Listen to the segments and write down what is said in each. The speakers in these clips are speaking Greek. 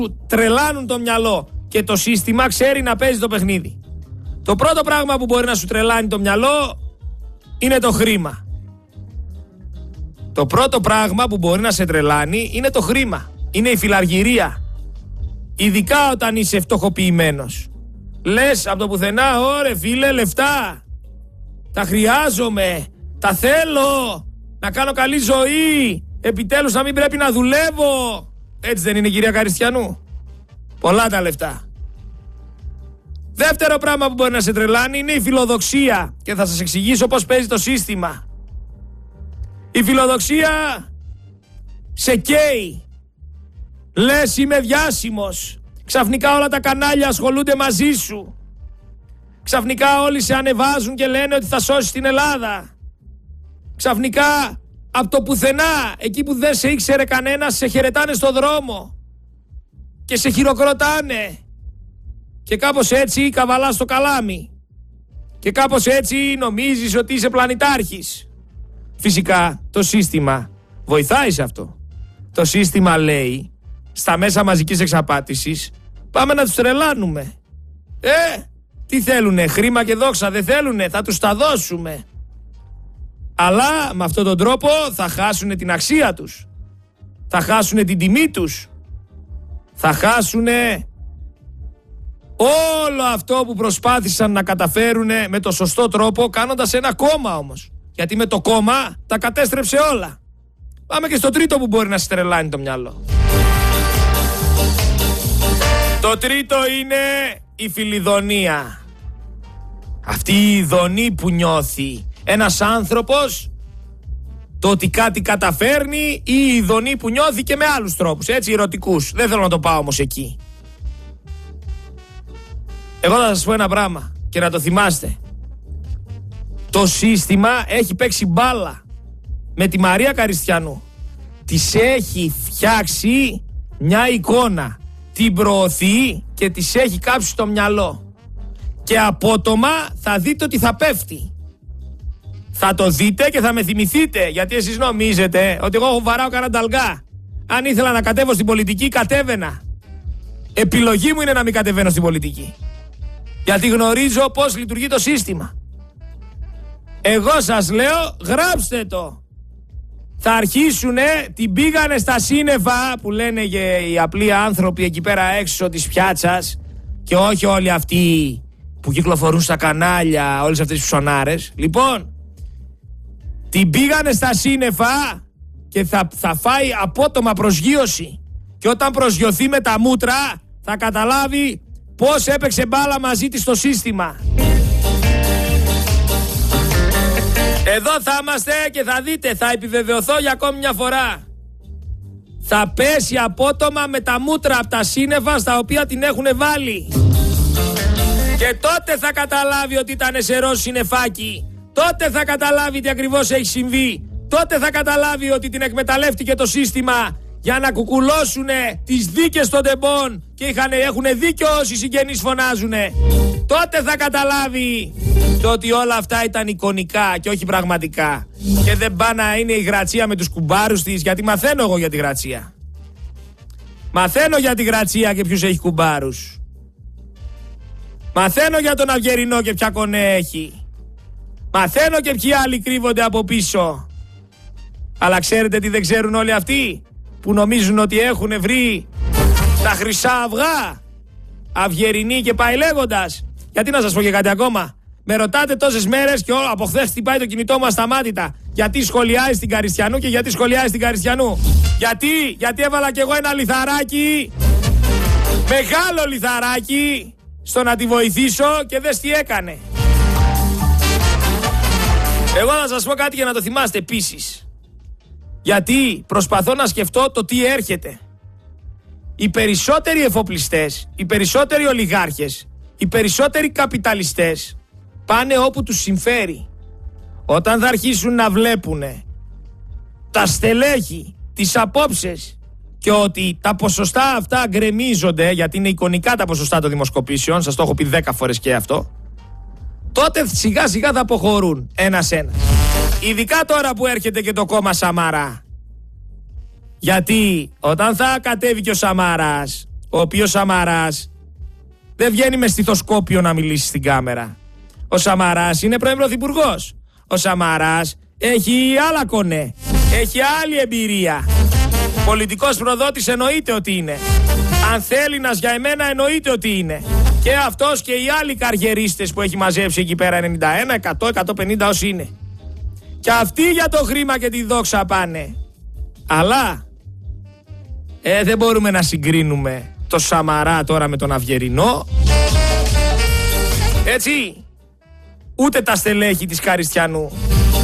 τρελάνουν το μυαλό και το σύστημα ξέρει να παίζει το παιχνίδι. Το πρώτο πράγμα που μπορεί να σου τρελάνει το μυαλό είναι το χρήμα. Το πρώτο πράγμα που μπορεί να σε τρελάνει είναι το χρήμα. Είναι η φιλαργυρία. Ειδικά όταν είσαι φτωχοποιημένος. Λες από το πουθενά, ωρε φίλε, λεφτά. Τα χρειάζομαι. Τα θέλω. Να κάνω καλή ζωή. Επιτέλους να μην πρέπει να δουλεύω. Έτσι δεν είναι, κυρία Καριστιανού? Πολλά τα λεφτά. Δεύτερο πράγμα που μπορεί να σε τρελάνει είναι η φιλοδοξία. Και θα σας εξηγήσω πώς παίζει το σύστημα. Η φιλοδοξία σε καίει. Λες είμαι διάσημος. Ξαφνικά όλα τα κανάλια ασχολούνται μαζί σου. Ξαφνικά όλοι σε ανεβάζουν και λένε ότι θα σώσεις την Ελλάδα. Ξαφνικά από το πουθενά, εκεί που δεν σε ήξερε κανένας, σε χαιρετάνε στο δρόμο. Και σε χειροκροτάνε. Και κάπως έτσι καβαλάς το καλάμι. Και κάπως έτσι νομίζεις ότι είσαι πλανητάρχης. Φυσικά το σύστημα βοηθάει σε αυτό. Το σύστημα λέει στα μέσα μαζικής εξαπάτησης, πάμε να τους τρελάνουμε. Τι θέλουνε, χρήμα και δόξα δεν θέλουνε, θα τους τα δώσουμε. Αλλά με αυτόν τον τρόπο θα χάσουνε την αξία τους. Θα χάσουνε την τιμή τους. Θα χάσουνε όλο αυτό που προσπάθησαν να καταφέρουνε με το σωστό τρόπο, κάνοντας ένα κόμμα όμως. Γιατί με το κόμμα τα κατέστρεψε όλα. Πάμε και στο τρίτο που μπορεί να στρελάνει το μυαλό. Το τρίτο είναι η φιλιδονία. Αυτή η ειδονή που νιώθει ένας άνθρωπος, το ότι κάτι καταφέρνει, ή η ειδονή που νιώθει και με άλλους τρόπους, έτσι, ερωτικούς. Δεν θέλω να το πάω όμως εκεί. Εγώ θα σας πω ένα πράγμα και να το θυμάστε. Το σύστημα έχει παίξει μπάλα με τη Μαρία Καριστιανού. Της έχει φτιάξει μια εικόνα, την προωθεί και της έχει κάψει στο μυαλό. Και απότομα θα δείτε ότι θα πέφτει. Θα το δείτε και θα με θυμηθείτε, γιατί εσείς νομίζετε ότι εγώ βαράω κανένα ταλγά. Αν ήθελα να κατέβω στην πολιτική, κατέβαινα. Επιλογή μου είναι να μην κατεβαίνω στην πολιτική. Γιατί γνωρίζω πώς λειτουργεί το σύστημα. Εγώ σας λέω, γράψτε το. Θα αρχίσουνε, την πήγανε στα σύννεφα που λένε και οι απλοί άνθρωποι εκεί πέρα έξω της πιάτσας, και όχι όλοι αυτοί που κυκλοφορούν στα κανάλια, όλες αυτές τις ψωνάρες. Λοιπόν, την πήγανε στα σύννεφα και θα φάει απότομα προσγείωση. Και όταν προσγειωθεί με τα μούτρα θα καταλάβει πώς έπαιξε μπάλα μαζί της το σύστημα. Εδώ θα είμαστε και θα δείτε, θα επιβεβαιωθώ για ακόμη μια φορά. Θα πέσει απότομα με τα μούτρα από τα σύννεφα στα οποία την έχουν βάλει. Και τότε θα καταλάβει ότι ήταν σε ροζ συννεφάκι. Τότε θα καταλάβει τι ακριβώς έχει συμβεί. Τότε θα καταλάβει ότι την εκμεταλλεύτηκε το σύστημα για να κουκουλώσουνε τις δίκες των τεμπών και έχουν δίκιο όσοι συγγενείς φωνάζουνε. Τότε θα καταλάβει το ότι όλα αυτά ήταν εικονικά και όχι πραγματικά. Και δεν πάει να είναι η Γρατσία με τους κουμπάρους της, γιατί μαθαίνω εγώ για τη Γρατσία. Μαθαίνω για τη Γρατσία και ποιους έχει κουμπάρους. Μαθαίνω για τον Αυγερινό και ποια κονέ έχει. Μαθαίνω και ποιοι άλλοι κρύβονται από πίσω. Αλλά ξέρετε τι δεν ξέρουν όλοι αυτοί που νομίζουν ότι έχουν βρει τα χρυσά αυγά, Αυγερινή και πάει λέγοντας. Γιατί να σας πω και κάτι ακόμα. Με ρωτάτε τόσες μέρες και από χθες χτυπάει το κινητό μου ασταμάτητα. Γιατί σχολιάζει την Καριστιανού και γιατί σχολιάζει την Καριστιανού. Γιατί έβαλα κι εγώ ένα λιθαράκι, μεγάλο λιθαράκι, στο να τη βοηθήσω και δες τι έκανε. Εγώ θα σας πω κάτι για να το θυμάστε επίσης. Γιατί προσπαθώ να σκεφτώ το τι έρχεται. Οι περισσότεροι εφοπλιστές, οι περισσότεροι ολιγάρχες, οι περισσότεροι καπιταλιστές πάνε όπου τους συμφέρει. Όταν θα αρχίσουν να βλέπουνε τα στελέχη, τις απόψεις και ότι τα ποσοστά αυτά γκρεμίζονται, γιατί είναι εικονικά τα ποσοστά των δημοσκοπήσεων, σας το έχω πει 10 φορές και αυτό, τότε σιγά σιγά θα αποχωρούν ένας-ένας. Ειδικά τώρα που έρχεται και το κόμμα Σαμαρά. Γιατί όταν θα κατέβει και ο Σαμαράς ο οποίος Σαμαράς δεν βγαίνει με στιθοσκόπιο να μιλήσει στην κάμερα. Ο Σαμαράς είναι πρώην πρωθυπουργός. Ο Σαμαράς έχει άλλα κονέ. Έχει άλλη εμπειρία. Πολιτικός προδότης εννοείται ότι είναι. Ανθέληνας για εμένα εννοείται ότι είναι. Και αυτός και οι άλλοι καριερίστες που έχει μαζέψει εκεί πέρα 91, 100, 150 όσοι είναι. Και αυτοί για το χρήμα και τη δόξα πάνε. Αλλά δεν μπορούμε να συγκρίνουμε το Σαμαρά τώρα με τον Αυγερινό. Έτσι. Ούτε τα στελέχη της Καριστιανού.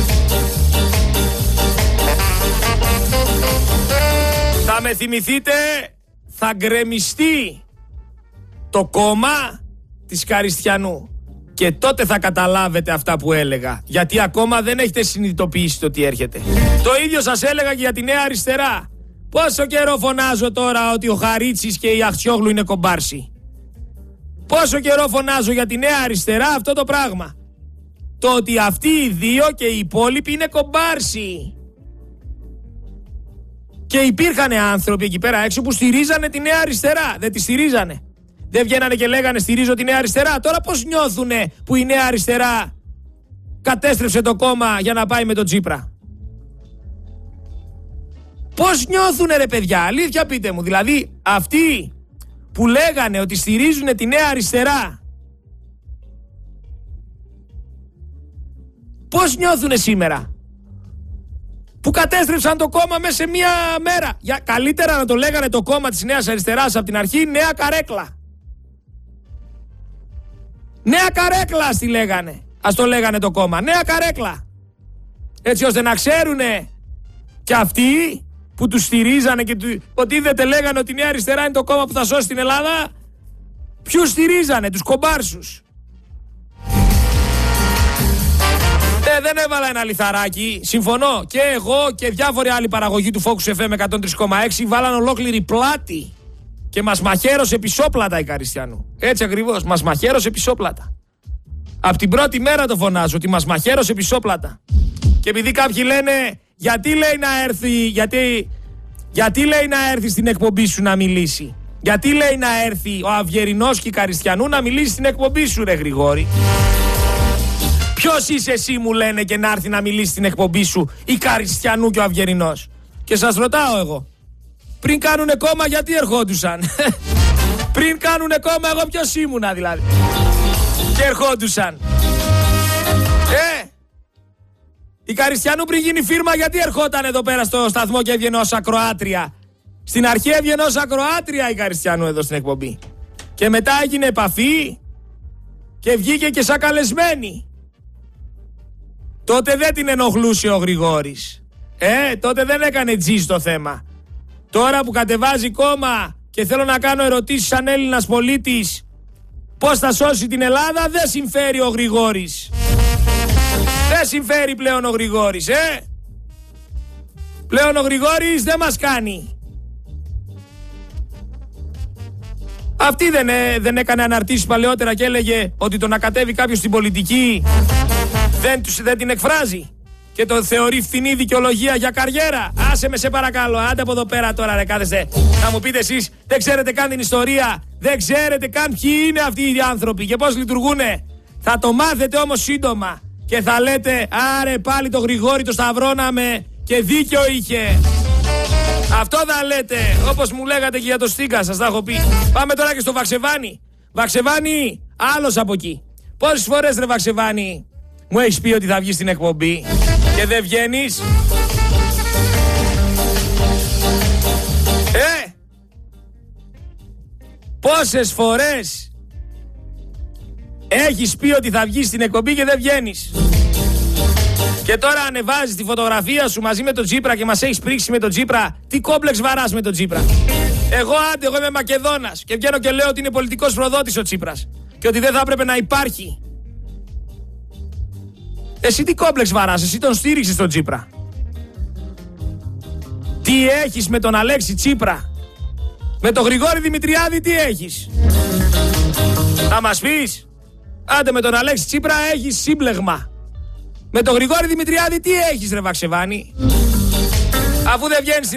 Θα με θυμηθείτε, θα γκρεμιστεί το κόμμα της Καριστιανού. Και τότε θα καταλάβετε αυτά που έλεγα. Γιατί ακόμα δεν έχετε συνειδητοποιήσει το τι έρχεται. Το ίδιο σας έλεγα και για τη Νέα Αριστερά. Πόσο καιρό φωνάζω τώρα ότι ο Χαρίτσης και η Αχτσιόγλου είναι κομπάρσι. Πόσο καιρό φωνάζω για τη Νέα Αριστερά αυτό το πράγμα. Το ότι αυτοί οι δύο και οι υπόλοιποι είναι κομπάρσι. Και υπήρχαν άνθρωποι εκεί πέρα έξω που στηρίζανε τη Νέα Αριστερά. Δεν τη στηρίζανε. Δεν βγαίνανε και λέγανε στηρίζω τη Νέα Αριστερά. Τώρα πώς νιώθουνε που η Νέα Αριστερά κατέστρεψε το κόμμα για να πάει με τον Τσίπρα. Πώς νιώθουνε ρε παιδιά, αλήθεια πείτε μου. Δηλαδή αυτοί που λέγανε ότι στηρίζουν τη Νέα Αριστερά, πώς νιώθουνε σήμερα που κατέστρεψαν το κόμμα μέσα σε μία μέρα. Καλύτερα να το λέγανε το κόμμα της Νέας Αριστεράς από την αρχή Νέα Καρέκλα. Νέα Καρέκλα ας τη λέγανε. Ας το λέγανε το κόμμα. Νέα Καρέκλα. Έτσι ώστε να ξέρουνε και αυτοί που τους στηρίζανε και υποτίθεται λέγανε ότι η Νέα Αριστερά είναι το κόμμα που θα σώσει την Ελλάδα. Ποιους στηρίζανε, τους κομπάρσους. Δεν έβαλα ένα λιθαράκι. Συμφωνώ. Και εγώ και διάφοροι άλλοι παραγωγοί του Focus FM 103,6 βάλαν ολόκληρη πλάτη. Και μας μαχαίρωσε πισόπλατα η Καριστιανού. Έτσι ακριβώς, μας μαχαίρωσε πισόπλατα. Από την πρώτη μέρα το φωνάζω ότι μας μαχαίρωσε πισόπλατα. Και επειδή κάποιοι λένε γιατί λέει να έρθει, γιατί λέει να έρθει στην εκπομπή σου να μιλήσει. Γιατί λέει να έρθει ο Αυγερινός και η Καριστιανού να μιλήσει στην εκπομπή σου ρε Γρηγόρη. Ποιος είσαι εσύ μου λένε και να έρθει να μιλήσει στην εκπομπή σου η Καριστιανού και ο Αυγερινός. Και σας ρωτάω εγώ. Πριν κάνουνε κόμμα γιατί ερχόντουσαν. Πριν κάνουνε κόμμα εγώ ποιος ήμουνα δηλαδή. Και ερχόντουσαν. Η Καριστιανού πριν γίνει φίρμα γιατί ερχόταν εδώ πέρα στο σταθμό και έβγαινε ως ακροάτρια. Στην αρχή έβγαινε ως ακροάτρια η Καριστιανού εδώ στην εκπομπή. Και μετά έγινε επαφή και βγήκε και σαν καλεσμένη. Τότε δεν την ενοχλούσε ο Γρηγόρης. Τότε δεν έκανε τζι στο θέμα. Τώρα που κατεβάζει κόμμα και θέλω να κάνω ερωτήσεις σαν Έλληνας πολίτης πώς θα σώσει την Ελλάδα, δεν συμφέρει ο Γρηγόρης. Δεν συμφέρει πλέον ο Γρηγόρης, Πλέον ο Γρηγόρης δεν μας κάνει. Αυτή δεν έκανε αναρτήσεις παλαιότερα και έλεγε ότι το να κατέβει κάποιος στην πολιτική δεν την εκφράζει και το θεωρεί φθηνή δικαιολογία για καριέρα. Άσε με σε παρακαλώ, άντε από εδώ πέρα τώρα ρε κάθεστε. Να μου πείτε εσείς, δεν ξέρετε καν την ιστορία, δεν ξέρετε καν ποιοι είναι αυτοί οι άνθρωποι και πώς λειτουργούνε. Θα το μάθετε όμως σύντομα και θα λέτε άρε πάλι το Γρηγόρη το σταυρώναμε και δίκιο είχε. Αυτό θα λέτε, όπως μου λέγατε και για το Στίγκα, σας τα έχω πει. Πάμε τώρα και στο Βαξεβάνι. Βαξεβάνι, άλλος από εκεί. Πόσες φορές ρε Βαξεβάνι μου έχεις πει ότι θα βγεις στην εκπομπή και δεν βγαίνεις? Πόσες φορές έχεις πει ότι θα βγεις στην εκπομπή και δεν βγαίνεις? Και τώρα ανεβάζεις τη φωτογραφία σου μαζί με τον Τσίπρα και μας έχεις πρίξει με τον Τσίπρα. Τι κόμπλεξ βαράς με τον Τσίπρα? Εγώ είμαι Μακεδόνας και βγαίνω και λέω ότι είναι πολιτικός προδότης ο Τσίπρας και ότι δεν θα έπρεπε να υπάρχει. Εσύ τι κόμπλεξ βαράς, εσύ τον στήριξες τον Τσίπρα. Τι έχεις με τον Αλέξη Τσίπρα? Με τον Γρηγόρη Δημητριάδη τι έχεις? Θα μας πεις? Άντε με τον Αλέξη Τσίπρα έχεις σύμπλεγμα. Με τον Γρηγόρη Δημητριάδη τι έχεις ρε Βαξεβάνι? Αφού δεν βγαίνεις